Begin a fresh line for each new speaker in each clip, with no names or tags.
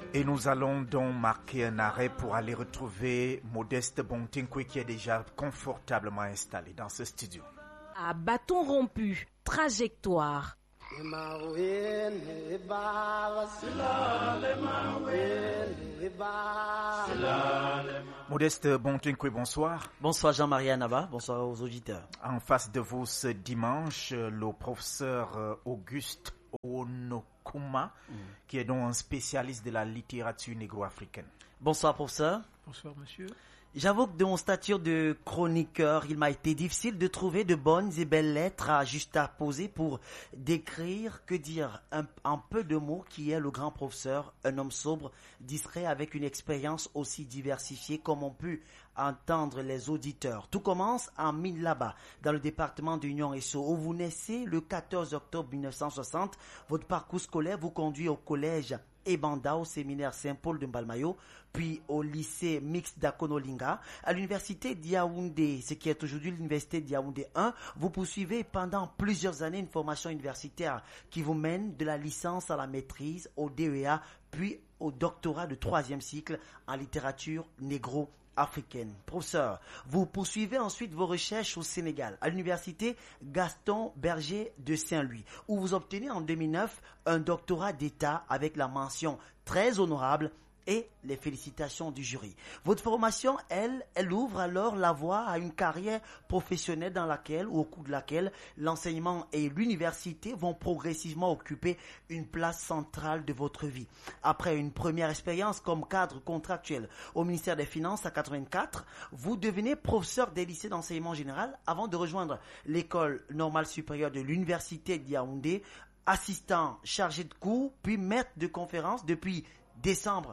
Et nous allons donc marquer un arrêt pour aller retrouver Modeste Bontinkwe qui est déjà confortablement installé dans ce studio.
À bâton rompu, trajectoire.
Modeste Bontinkwe, bonsoir.
Bonsoir Jean-Marie Anaba, bonsoir aux auditeurs.
En face de vous ce dimanche, le professeur Auguste Onokuma, qui est donc un spécialiste de la littérature négro-africaine.
Bonsoir professeur.
Bonsoir monsieur.
J'avoue que de mon statut de chroniqueur, il m'a été difficile de trouver de bonnes et belles lettres à juxtaposer pour décrire, en peu de mots qui est le grand professeur, un homme sobre, discret avec une expérience aussi diversifiée comme on peut entendre les auditeurs. Tout commence en Minlaba, dans le département de Union Esso, où vous naissez le 14 octobre 1960. Votre parcours scolaire vous conduit au collège Ebanda, au séminaire Saint-Paul de Mbalmayo, puis au lycée mixte d'Akonolinga, à l'université d'Yaoundé, ce qui est aujourd'hui l'université d'Yaoundé 1. Vous poursuivez pendant plusieurs années une formation universitaire qui vous mène de la licence à la maîtrise, au DEA, puis au doctorat de 3e cycle en littérature négro-africaine. Professeur, vous poursuivez ensuite vos recherches au Sénégal, à l'université Gaston Berger de Saint-Louis, où vous obtenez en 2009 un doctorat d'État avec la mention très honorable et les félicitations du jury. Votre formation, elle ouvre alors la voie à une carrière professionnelle dans laquelle, ou au cours de laquelle, l'enseignement et l'université vont progressivement occuper une place centrale de votre vie. Après une première expérience comme cadre contractuel au ministère des Finances à 84, vous devenez professeur des lycées d'enseignement général avant de rejoindre l'école normale supérieure de l'université de Yaoundé, assistant chargé de cours, puis maître de conférences depuis décembre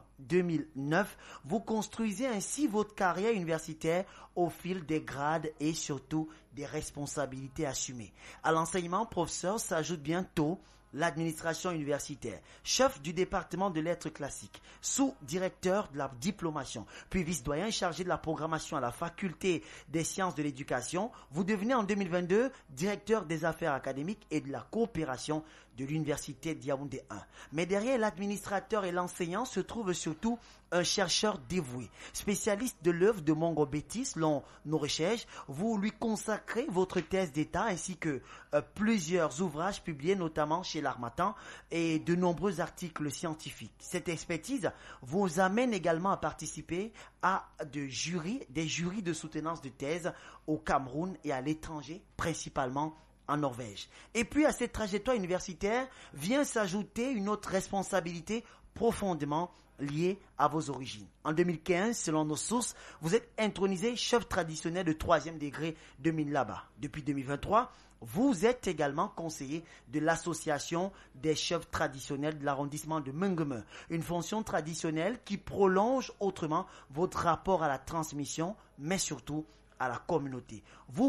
2009, vous construisez ainsi votre carrière universitaire au fil des grades et surtout des responsabilités assumées. À l'enseignement, professeur, s'ajoute bientôt l'administration universitaire, chef du département de lettres classiques, sous-directeur de la diplomation, puis vice-doyen chargé de la programmation à la faculté des sciences de l'éducation. Vous devenez en 2022 directeur des affaires académiques et de la coopération de l'université de Yaoundé 1. Mais derrière l'administrateur et l'enseignant se trouve surtout un chercheur dévoué, spécialiste de l'œuvre de Mongo Bétis, selon nos recherches. Vous lui consacrez votre thèse d'État ainsi que plusieurs ouvrages publiés notamment chez l'Harmattan et de nombreux articles scientifiques. Cette expertise vous amène également à participer à des jurys de soutenance de thèse au Cameroun et à l'étranger, principalement en Norvège. Et puis à cette trajectoire universitaire vient s'ajouter une autre responsabilité profondément liée à vos origines. En 2015, selon nos sources, vous êtes intronisé chef traditionnel de 3e degré de Minlaba. Depuis 2023, vous êtes également conseiller de l'association des chefs traditionnels de l'arrondissement de Mengeme, une fonction traditionnelle qui prolonge autrement votre rapport à la transmission, mais surtout à la communauté. Vous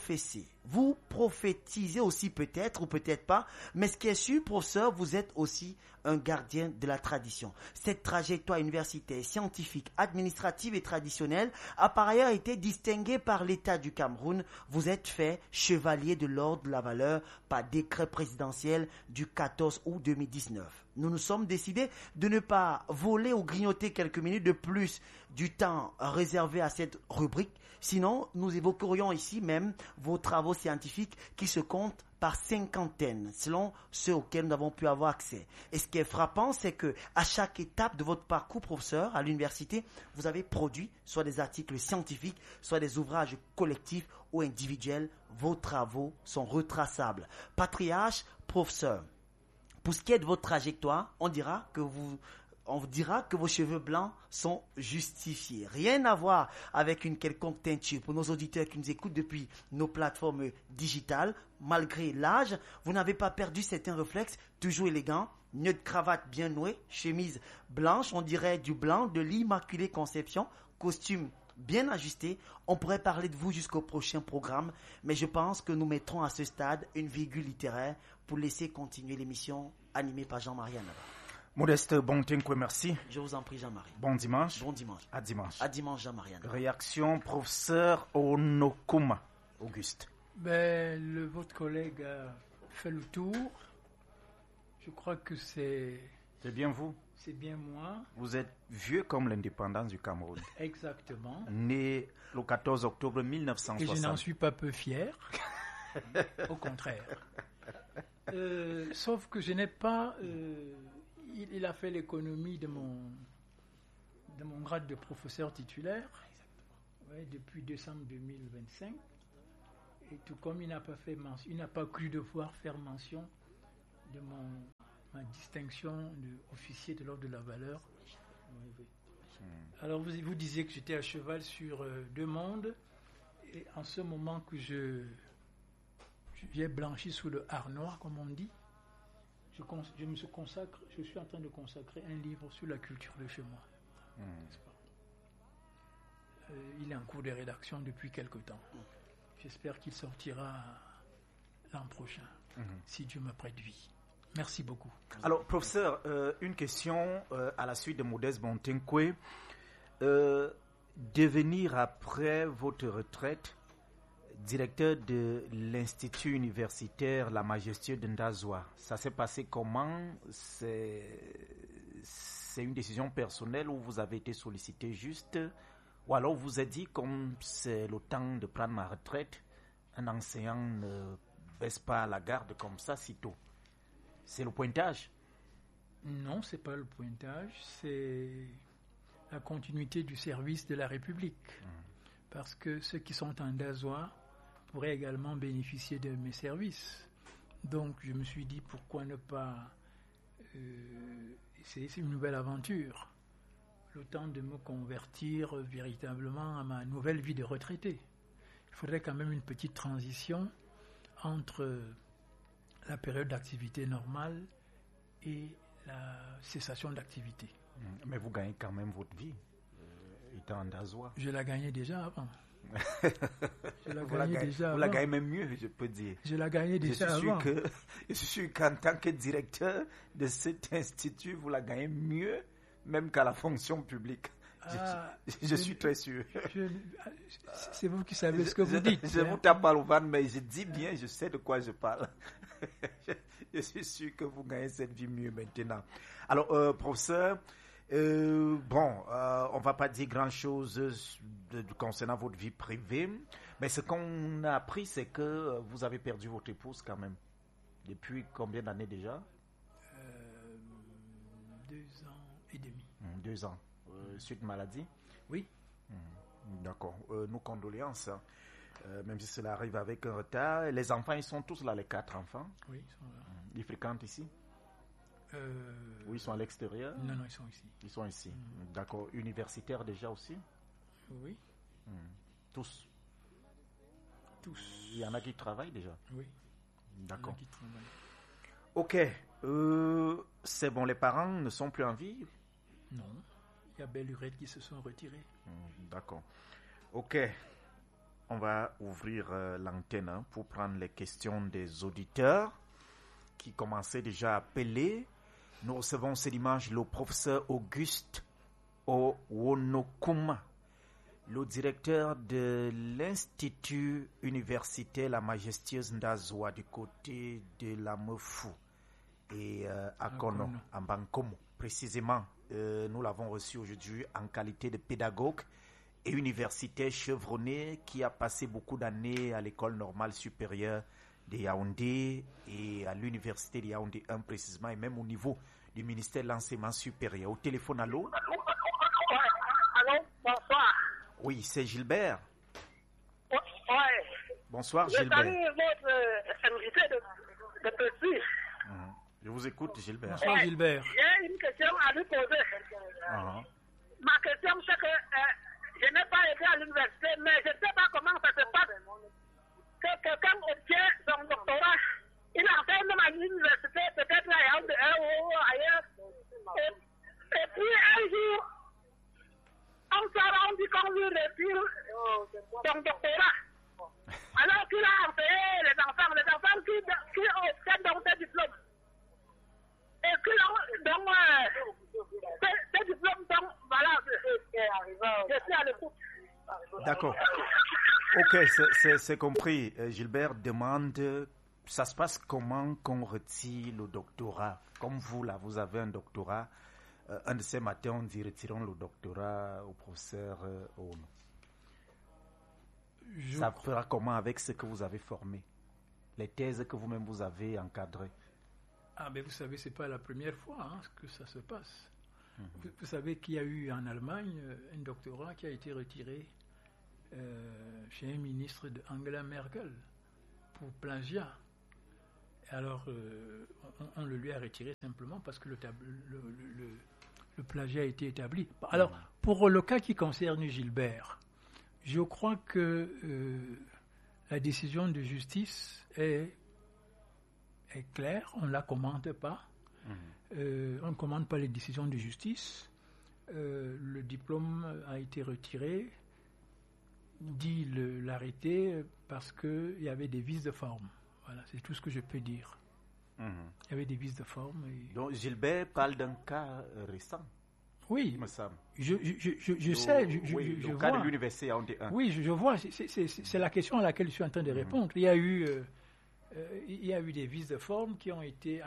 prophétisez aussi peut-être ou peut-être pas, mais ce qui est sûr, professeur, vous êtes aussi un gardien de la tradition. Cette trajectoire universitaire, scientifique, administrative et traditionnelle a par ailleurs été distinguée par l'État du Cameroun. Vous êtes fait chevalier de l'ordre de la valeur par décret présidentiel du 14 août 2019. Nous nous sommes décidés de ne pas voler ou grignoter quelques minutes de plus du temps réservé à cette rubrique. Sinon, nous évoquerions ici même vos travaux scientifiques qui se comptent par cinquantaine, selon ceux auxquels nous avons pu avoir accès. Et ce qui est frappant, c'est que à chaque étape de votre parcours, professeur, à l'université, vous avez produit soit des articles scientifiques, soit des ouvrages collectifs ou individuels. Vos travaux sont retraçables. Patriarche, professeur, pour ce qui est de votre trajectoire, on dira que vos cheveux blancs sont justifiés. Rien à voir avec une quelconque teinture. Pour nos auditeurs qui nous écoutent depuis nos plateformes digitales, malgré l'âge, vous n'avez pas perdu certains réflexes, toujours élégants, nœud de cravate bien noué, chemise blanche, on dirait du blanc de l'Immaculée Conception, costume bien ajusté. On pourrait parler de vous jusqu'au prochain programme, mais je pense que nous mettrons à ce stade une virgule littéraire pour laisser continuer l'émission animée par Jean-Marie Anaba.
Modeste Bontinkwe, merci.
Je vous en prie, Jean-Marie.
Bon dimanche.
Bon dimanche.
À dimanche.
À dimanche, Jean-Marie Anaba.
Réaction, professeur Onokuma, Auguste.
Votre collègue a fait le tour. Je crois que c'est
C'est bien vous.
c'est bien moi.
Vous êtes vieux comme l'indépendance du Cameroun.
Exactement.
Né le 14 octobre
Et je
1960.
n'en suis pas peu fier. Au contraire. Sauf que je n'ai pas... il a fait l'économie de mon grade de professeur titulaire depuis décembre 2025. Et tout comme il n'a pas cru devoir faire mention de ma distinction d'officier de l'ordre de la valeur. Oui. Alors vous disiez que j'étais à cheval sur deux mondes, et en ce moment que j'ai blanchi sous le harnois, comme on dit, je suis en train de consacrer un livre sur la culture de chez moi. N'est-ce pas? Il est en cours de rédaction depuis quelque temps. J'espère qu'il sortira l'an prochain, si Dieu me prête vie. Merci beaucoup.
Alors, professeur, une question à la suite de Modeste Bontenkwe. Devenir après votre retraite directeur de l'Institut universitaire La Majestueuse de Ndazoua, ça s'est passé comment? C'est une décision personnelle ou vous avez été sollicité juste? Ou alors vous avez dit, comme c'est le temps de prendre ma retraite, un enseignant ne baisse pas la garde comme ça si tôt? C'est le pointage?
Non, c'est pas le pointage, c'est la continuité du service de la République. Parce que ceux qui sont en Ndazoua pourraient également bénéficier de mes services. Donc je me suis dit, pourquoi ne pas... c'est une nouvelle aventure. Le temps de me convertir véritablement à ma nouvelle vie de retraité. Il faudrait quand même une petite transition entre la période d'activité normale et la cessation d'activité.
Mais vous gagnez quand même votre vie, étant en Ndazoua.
Je la gagnais déjà avant.
Vous la gagnez même mieux, je peux dire.
Je la gagnais déjà avant.
Je suis sûr qu'en tant que directeur de cet institut, vous la gagnez mieux, même qu'à la fonction publique. Je suis très sûr.
C'est vous qui savez ce que vous dites.
Je vous tape pas le ventre, mais je dis bien, je sais de quoi je parle. Je suis sûr que vous gagnez cette vie mieux maintenant. Alors, professeur, on va pas dire grand-chose concernant votre vie privée, mais ce qu'on a appris, c'est que vous avez perdu votre épouse quand même. Depuis combien d'années déjà?
2 ans et demi.
2 ans. Suite maladie?
Oui.
D'accord. Nos condoléances. Même si cela arrive avec un retard. Les enfants, ils sont tous là, les 4 enfants?
Oui, ils sont là.
Ils fréquentent ici? Ou ils sont à l'extérieur?
Non, ils sont ici.
Ils sont ici. D'accord. Universitaires déjà aussi?
Oui.
Tous? Il y en a qui travaillent déjà?
Oui.
D'accord.
Il y en a qui travaillent.
Ok. C'est bon, les parents ne sont plus en vie?
Non. Il y a belle lurette qui se sont retirés.
D'accord. Ok. On va ouvrir l'antenne pour prendre les questions des auditeurs qui commençaient déjà à appeler. Nous recevons ce dimanche le professeur Auguste Owonokuma, le directeur de l'Institut universitaire La Majestueuse Ndazoua du côté de la Mefou et à Kono, en Bankomo. Précisément, nous l'avons reçu aujourd'hui en qualité de pédagogue et universitaire chevronné qui a passé beaucoup d'années à l'école normale supérieure de Yaoundé et à l'université de Yaoundé 1 précisément, et même au niveau du ministère de l'enseignement supérieur. Au téléphone, allô?
Allô, bonsoir.
Oui, c'est Gilbert.
Oui.
Bonsoir, Gilbert.
Je salue votre invité de Petit.
Je vous écoute, Gilbert.
Bonsoir, Gilbert.
J'ai une question à lui poser. Ma question, c'est que je n'ai pas été à l'université, mais je ne sais pas comment ça se passe. Que quelqu'un obtient son doctorat, il a fait même à l'université, peut-être à Yaoundé ou ailleurs. Et puis un jour, on s'est rendu qu'on lui retire son doctorat. Alors qu'il a enseigné les enfants qui obtiennent donc des diplômes. Et qui donc ces diplômes, donc voilà, je suis à l'écoute.
D'accord. Ok, c'est compris. Gilbert demande, ça se passe comment qu'on retire le doctorat? Comme vous, là, vous avez un doctorat. un de ces matins, on dit retirons le doctorat au professeur Ono. Ça fera comment avec ce que vous avez formé, les thèses que vous-même vous avez encadrées?
Ah, mais vous savez, c'est pas la première fois que ça se passe. Vous savez qu'il y a eu en Allemagne un doctorat qui a été retiré chez un ministre d'Angela Merkel pour plagiat. Alors, on le lui a retiré simplement parce que le plagiat a été établi. Alors, pour le cas qui concerne Gilbert, je crois que la décision de justice est claire, on ne la commente pas. On ne commande pas les décisions de justice. Le diplôme a été retiré, dit l'arrêté, parce qu'il y avait des vices de forme. Voilà, c'est tout ce que je peux dire. Il y avait des vices de forme.
Donc Gilbert parle d'un cas récent.
Oui,
me semble.
Je sais, je
le
vois.
cas de l'université Yaoundé 1.
Oui, je vois. C'est la question à laquelle je suis en train de répondre. Il y a eu des vices de forme qui ont été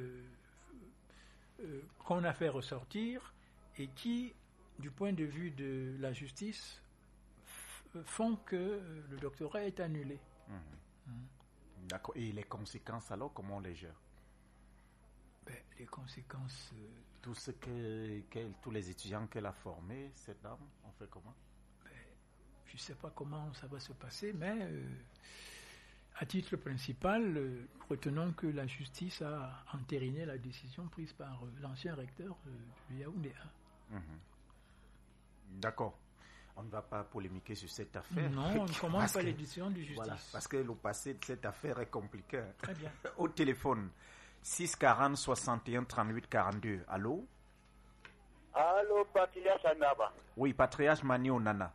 qu'on a fait ressortir et qui, du point de vue de la justice, font que le doctorat est annulé.
D'accord. Et les conséquences, alors, comment on les gère?
Les conséquences...
tous les étudiants qu'elle a formés, cette dame, on fait comment?
Je ne sais pas comment ça va se passer, mais à titre principal, retenons que la justice a entériné la décision prise par l'ancien recteur de Yaoundé 1.
D'accord. On ne va pas polémiquer sur cette affaire.
Non, on ne commande pas les décisions de justice.
Voilà, parce que le passé de cette affaire est compliqué.
Très bien.
Au téléphone, 640 61 38 42. Allô?
Allô, Patriarche Anaba.
Oui, Patriarche Mani Onana.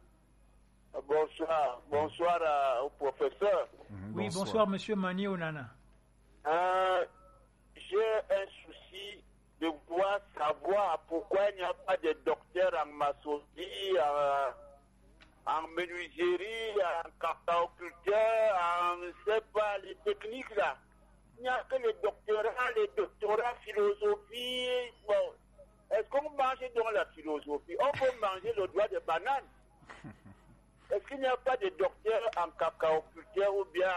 Bonsoir au professeur.
Oui, bonsoir, monsieur Mani Onana.
J'ai un souci de vouloir savoir pourquoi il n'y a pas de docteur en maçonnerie, en menuiserie, en cartoculteur, en, je sais pas, les techniques là. Il n'y a que les doctorats philosophie. Bon, est-ce qu'on mange dans la philosophie? On peut manger le doigt de banane. Est-ce qu'il n'y a pas de docteur en cacaoculteur ou bien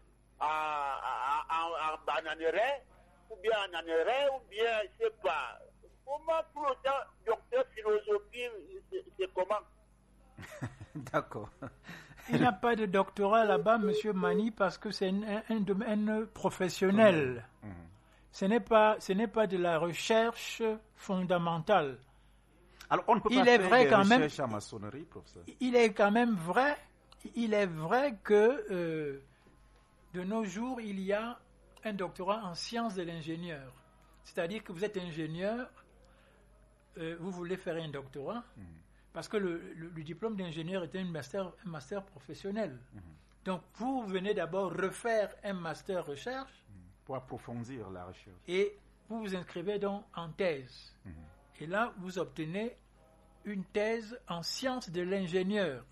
en bananerais, ou bien en anerais, ou bien, je ne sais pas. Comment pour autant, docteur philosophie, c'est comment?
D'accord.
Il n'y a pas de doctorat là-bas, monsieur Mani, parce que c'est un domaine professionnel. Ce n'est pas de la recherche fondamentale.
Alors, on ne peut pas
faire
des recherches en maçonnerie, professeur.
Il est vrai que de nos jours, il y a un doctorat en sciences de l'ingénieur. C'est-à-dire que vous êtes ingénieur, vous voulez faire un doctorat, parce que le diplôme d'ingénieur est un master professionnel. Donc, vous venez d'abord refaire un master recherche.
Pour approfondir la recherche.
Et vous vous inscrivez donc en thèse. Et là, vous obtenez une thèse en sciences de l'ingénieur.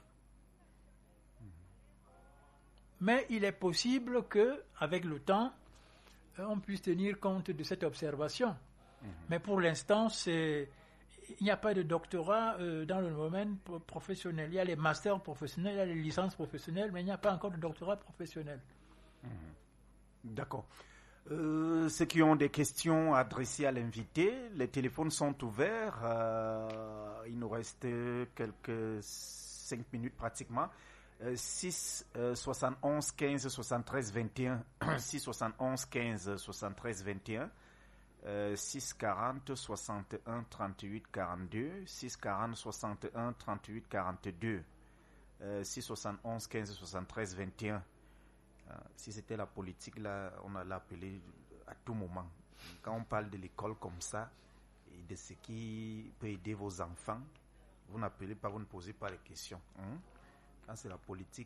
Mais il est possible que, avec le temps, on puisse tenir compte de cette observation. Mais pour l'instant, il n'y a pas de doctorat dans le domaine professionnel. Il y a les masters professionnels, il y a les licences professionnelles, mais il n'y a pas encore de doctorat professionnel.
D'accord. Ceux qui ont des questions adressées à l'invité, les téléphones sont ouverts. Il nous reste quelques 5 minutes pratiquement. 6 71 15 73 21 6 71 15 73 21 6 40 61 38 42 6 40 61 38 42 6 71 15 73 21. Si c'était la politique, là, on allait l'appeler à tout moment. Quand on parle de l'école comme ça et de ce qui peut aider vos enfants, vous n'appelez pas, vous ne posez pas les questions. Quand c'est la politique,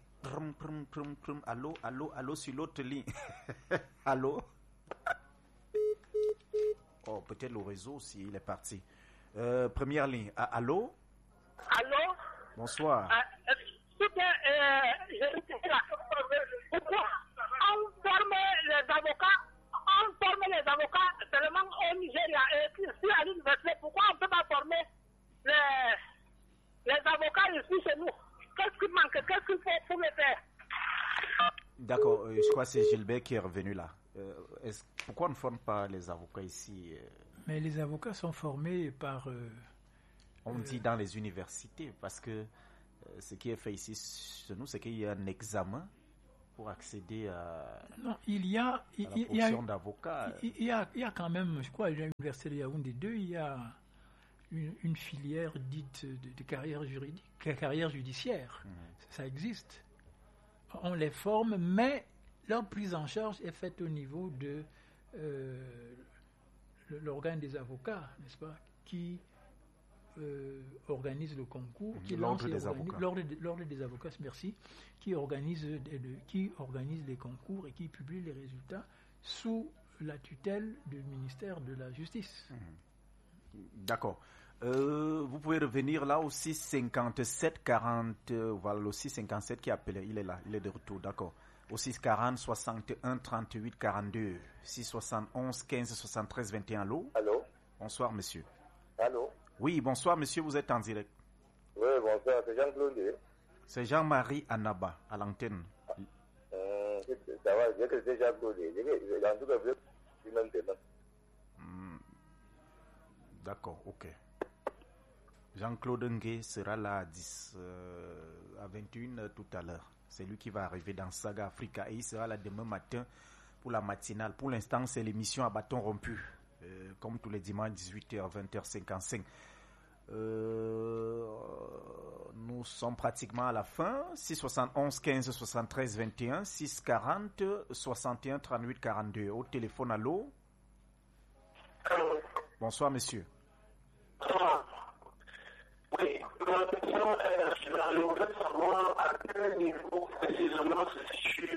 allô sur l'autre ligne. Allô? Oh, peut-être le réseau aussi, il est parti. Première ligne. Allô?
Allô?
Bonsoir.
Pourquoi on forme les avocats, on forme les avocats seulement au Nigeria et puis ici à l'université. Pourquoi on ne peut pas former les avocats ici chez nous? Qu'est-ce qui manque? Qu'est-ce qu'il faut pour le faire?
D'accord, je crois que c'est Gilbert qui est revenu là. Pourquoi on ne forme pas les avocats ici?
Mais les avocats sont formés par...
on dit dans les universités, parce que ce qui est fait ici chez nous, c'est qu'il y a un examen pour accéder à,
non, il y a
la fonction d'avocat.
Il y a quand même, je crois, à l'université de Yaoundé 2, il y a une filière dite de carrière juridique, carrière judiciaire. Ça existe. On les forme, mais leur prise en charge est faite au niveau de l'organe des avocats, n'est-ce pas, qui organise le concours, qui
l'ordre des avocats.
L'ordre des avocats, merci, qui organise les concours et qui publie les résultats sous la tutelle du ministère de la Justice.
D'accord. Vous pouvez revenir là au 657 40, voilà le 657 qui appelait, il est là, il est de retour, d'accord. Au 640 61 38 42, 671 15 73 21, allô?
Allô?
Bonsoir monsieur.
Allô?
Oui, bonsoir monsieur, vous êtes en direct.
Oui, bonsoir, c'est Jean-Claude.
C'est Jean-Marie Anaba, à l'antenne.
Ça va, je sais Jean-Claude. En tout cas, je suis même témoin.
D'accord, ok. Jean-Claude Ngué sera là à 21h tout à l'heure. C'est lui qui va arriver dans Saga Africa et il sera là demain matin pour la matinale. Pour l'instant, c'est l'émission à bâton rompu. Comme tous les dimanches, 18h, 20h55. Nous sommes pratiquement à la fin. 671 15 73 21, 640 61 38 42. Au téléphone, allô? Bonsoir, monsieur.
Oui, ma question est, je voudrais savoir à quel niveau précisément se situe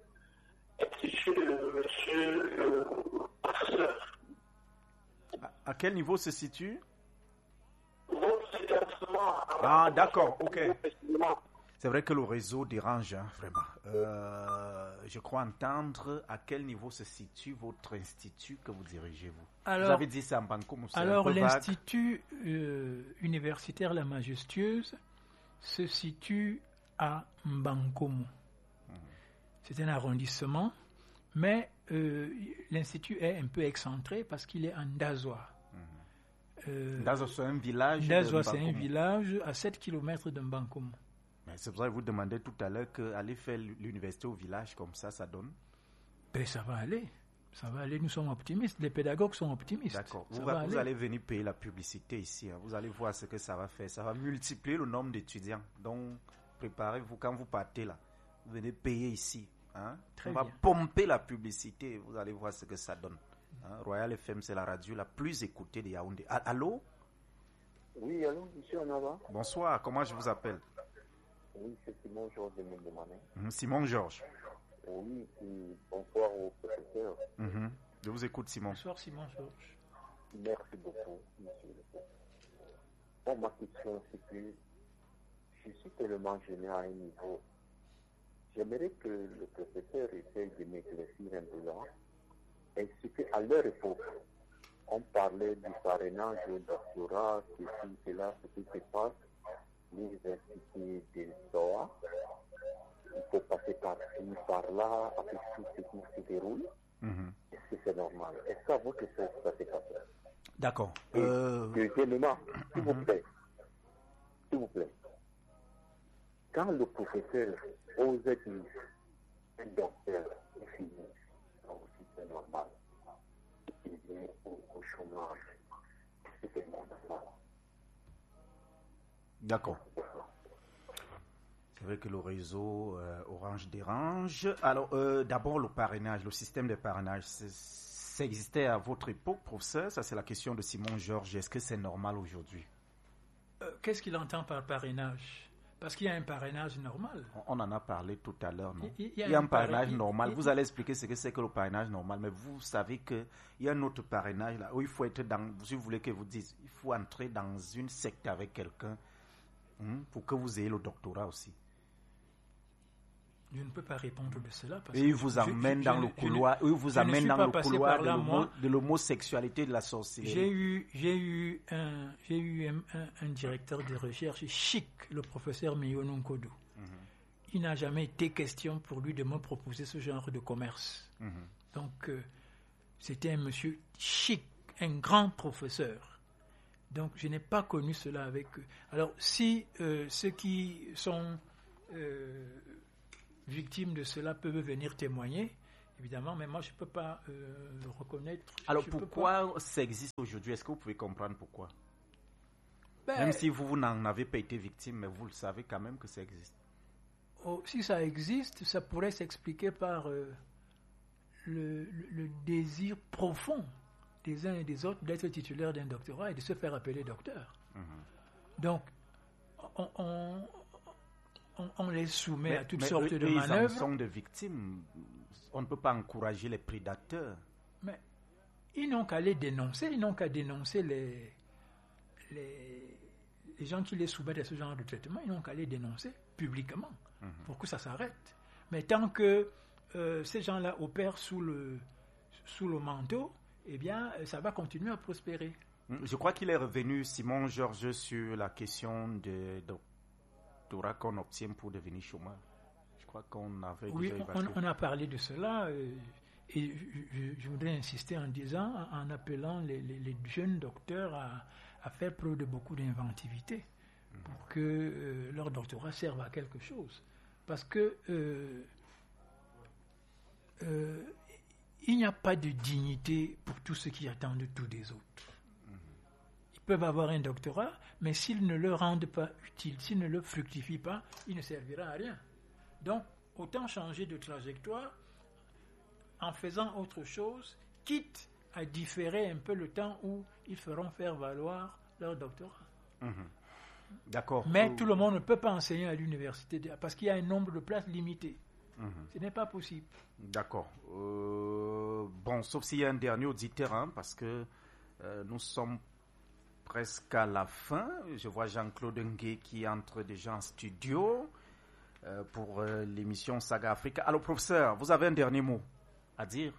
monsieur le professeur.
À quel niveau se situe?
Votre établissement.
Ah, d'accord, ok. C'est vrai que le réseau dérange, hein, vraiment. Je crois entendre à quel niveau se situe votre institut que vous dirigez, vous.
Alors,
vous avez dit ça en Bankoum.
Alors, l'Institut universitaire La Majestueuse se situe à Mbankomo. C'est un arrondissement, mais l'Institut est un peu excentré parce qu'il est en Ndazoa.
Ndazoa, c'est un village.
Ndazoa, c'est un village à 7 km de Mbankomo.
C'est pour ça que vous demandez tout à l'heure qu'aller faire l'université au village comme ça donne.
Ben, ça va aller. Ça va aller, nous sommes optimistes. Les pédagogues sont optimistes.
D'accord. Vous allez venir payer la publicité ici. Hein. Vous allez voir ce que ça va faire. Ça va multiplier le nombre d'étudiants. Donc, préparez-vous quand vous partez là. Vous venez payer ici. Hein. On va pomper la publicité. Vous allez voir ce que ça donne. Hein. Royal FM, c'est la radio la plus écoutée de Yaoundé. Allô?
Oui, allô, monsieur Anava.
Bonsoir, comment je vous appelle?
Oui, c'est Simon Georges de Mondemané.
Simon Georges.
Oui, bonsoir au professeur.
Je vous écoute, Simon.
Bonsoir, Simon Georges.
Merci beaucoup, monsieur le professeur. Bon, ma question, c'est que je suis tellement gêné à un niveau. J'aimerais que le professeur essaye de m'éclaircir un peu là. Ainsi qu'à leur époque, on parlait du parrainage, du doctorat, ceci, cela, ce qui se passe. L'université de SOA, il faut passer par-ci, par-là, avec tout ce qui se déroule. Est-ce que c'est normal? Est-ce qu'à vous que ça s'est passé?
D'accord.
Deuxièmement, s'il vous plaît, quand le professeur ose dire un docteur est fini, aussi c'est normal. Il vient au chômage. Est-ce que c'est normal?
D'accord. C'est vrai que le réseau Orange dérange. Alors, d'abord, le parrainage, le système de parrainage, ça existait à votre époque, professeur? Ça, c'est la question de Simon Georges. Est-ce que c'est normal aujourd'hui?
Qu'est-ce qu'il entend par parrainage? Parce qu'il y a un parrainage normal.
On en a parlé tout à l'heure, non? Il y a un parrainage normal. Vous allez expliquer ce que c'est que le parrainage normal, mais vous savez qu'il y a un autre parrainage là où il faut être dans, si vous voulez que vous dise, il faut entrer dans une secte avec quelqu'un pour que vous ayez le doctorat aussi.
Je ne peux pas répondre de cela. Parce
et il vous amène dans le couloir, de l'homosexualité de la sorcellerie.
J'ai eu un directeur de recherche chic, le professeur Miyono Nkodo. Il n'a jamais été question pour lui de me proposer ce genre de commerce. Donc, c'était un monsieur chic, un grand professeur. Donc, je n'ai pas connu cela avec eux. Alors, si ceux qui sont victimes de cela peuvent venir témoigner, évidemment, mais moi, je ne peux pas le reconnaître.
Alors, pourquoi ça existe aujourd'hui? Est-ce que vous pouvez comprendre pourquoi? Même si vous n'en avez pas été victime, mais vous le savez quand même que ça existe.
Si ça existe, ça pourrait s'expliquer par le désir profond des uns et des autres d'être titulaire d'un doctorat et de se faire appeler docteur. Donc, on les soumet à toutes sortes de manœuvres.
Ils en sont des victimes. On ne peut pas encourager les prédateurs.
Mais ils n'ont qu'à les dénoncer. Ils n'ont qu'à dénoncer les gens qui les soumettent à ce genre de traitement. Ils n'ont qu'à les dénoncer publiquement pour que ça s'arrête. Mais tant que ces gens-là opèrent sous le manteau, eh bien, ça va continuer à prospérer.
Je crois qu'il est revenu, Simon Georges, sur la question de doctorat qu'on obtient pour devenir chômeur. Je crois qu'on avait déjà évoqué.
On a parlé de cela et je voudrais insister en appelant les jeunes docteurs à faire preuve de beaucoup d'inventivité pour que leur doctorat serve à quelque chose. Parce que il n'y a pas de dignité pour tous ceux qui attendent tout des autres. Ils peuvent avoir un doctorat, mais s'ils ne le rendent pas utile, s'ils ne le fructifient pas, il ne servira à rien. Donc, autant changer de trajectoire en faisant autre chose, quitte à différer un peu le temps où ils feront faire valoir leur doctorat.
D'accord.
Mais tout le monde ne peut pas enseigner à l'université parce qu'il y a un nombre de places limité. Ce n'est pas possible.
D'accord. Bon, sauf s'il y a un dernier auditeur, parce que nous sommes presque à la fin. Je vois Jean-Claude Ngué qui entre déjà en studio pour l'émission Saga Africa. Alors, professeur, vous avez un dernier mot à dire?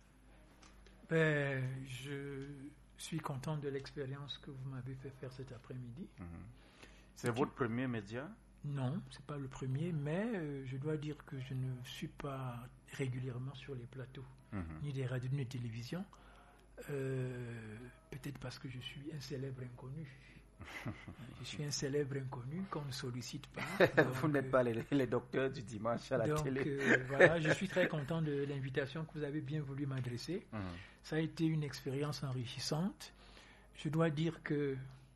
Je suis content de l'expérience que vous m'avez fait faire cet après-midi.
C'est votre premier média?
Non, ce n'est pas le premier, mais je dois dire que je ne suis pas régulièrement sur les plateaux, ni des radios, ni des télévisions. Peut-être parce que je suis un célèbre inconnu. Je suis un célèbre inconnu qu'on ne sollicite pas. Donc,
vous n'êtes pas les docteurs du dimanche à la télé.
Voilà, je suis très content de l'invitation que vous avez bien voulu m'adresser. Ça a été une expérience enrichissante. Je dois dire que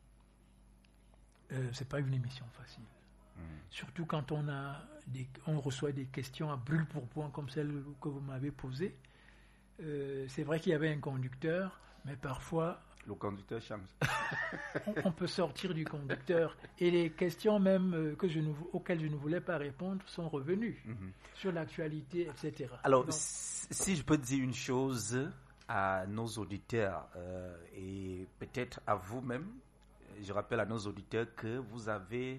c'est pas une émission facile. Surtout quand on reçoit des questions à brûle pour point comme celle que vous m'avez posée. C'est vrai qu'il y avait un conducteur, mais parfois
le conducteur change.
on peut sortir du conducteur et les questions même auxquelles je ne voulais pas répondre sont revenues sur l'actualité, etc.
Alors, si je peux dire une chose à nos auditeurs et peut-être à vous-même, je rappelle à nos auditeurs que vous avez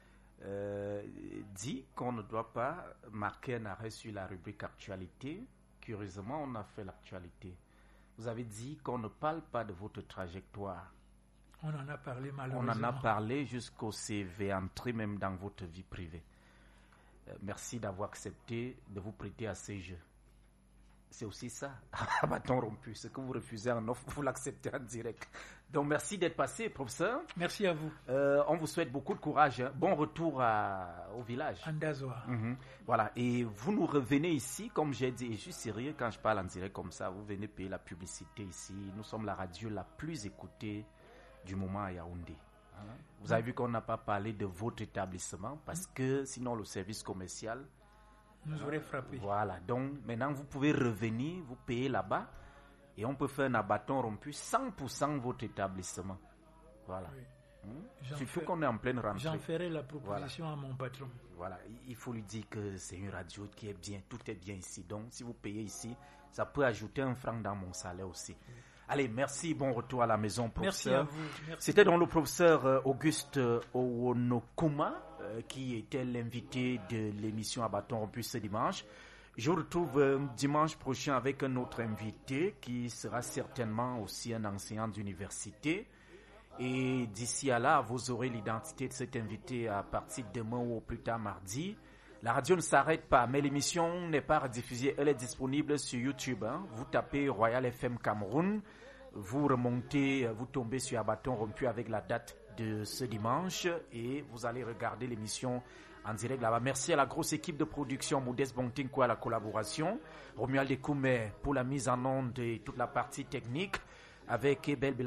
dit qu'on ne doit pas marquer un arrêt sur la rubrique actualité. Curieusement, on a fait l'actualité. Vous avez dit qu'on ne parle pas de votre trajectoire.
On en a parlé malheureusement.
On en a parlé jusqu'au CV, entré même dans votre vie privée. Merci d'avoir accepté de vous prêter à ces jeux. C'est aussi ça, à bâton rompu. Ce que vous refusez en offre, vous l'acceptez en direct. Donc, merci d'être passé, professeur.
Merci à vous.
On vous souhaite beaucoup de courage. Bon retour au village.
Andazoa.
Voilà. Et vous nous revenez ici, comme j'ai dit, et je suis sérieux quand je parle en direct comme ça, vous venez payer la publicité ici. Nous sommes la radio la plus écoutée du moment à Yaoundé. Vous avez vu qu'on n'a pas parlé de votre établissement parce que sinon le service commercial
nous aurait frappé.
Voilà, donc maintenant vous pouvez revenir, vous payez là-bas et on peut faire un abatton rompu 100% votre établissement. Voilà. Surtout qu'on est en pleine rentrée.
J'en ferai la proposition à mon patron.
Voilà, il faut lui dire que c'est une radio qui est bien, tout est bien ici. Donc si vous payez ici, ça peut ajouter un franc dans mon salaire aussi. Allez, merci, bon retour à la maison, professeur.
Merci à vous. Merci.
C'était donc le professeur Auguste Owonokuma, qui était l'invité de l'émission à bâton rompu ce dimanche. Je vous retrouve dimanche prochain avec un autre invité qui sera certainement aussi un enseignant d'université. Et d'ici à là, vous aurez l'identité de cet invité à partir de demain ou au plus tard mardi. La radio ne s'arrête pas, mais l'émission n'est pas rediffusée. Elle est disponible sur YouTube. Vous tapez Royal FM Cameroun. Vous remontez, vous tombez sur un bâton rompu avec la date de ce dimanche et vous allez regarder l'émission en direct là-bas. Merci à la grosse équipe de production, Modeste Bontinko à la collaboration, Romuald Ekoumé pour la mise en onde et toute la partie technique avec Ebel